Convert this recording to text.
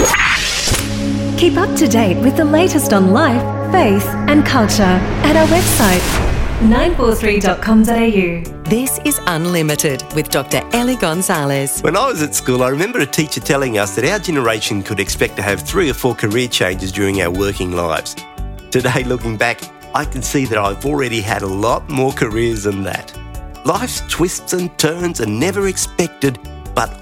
Keep up to date with the latest on life, faith and culture at our website 943.com.au. This is Unlimited with Dr. Ellie Gonzalez. When I was at school, I remember a teacher telling us that our generation could expect to have 3 or 4 career changes during our working lives. Today, looking back, I can see that I've already had a lot more careers than that. Life's twists and turns are never expected